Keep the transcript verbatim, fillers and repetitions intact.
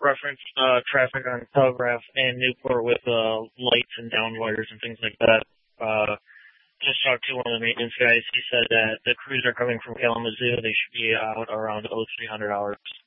reference uh, traffic on Telegraph and Newport with uh, lights and down wires and things like that. Uh, just talked to one of the maintenance guys. He said that the crews are coming from Kalamazoo. They should be out around oh three hundred hours.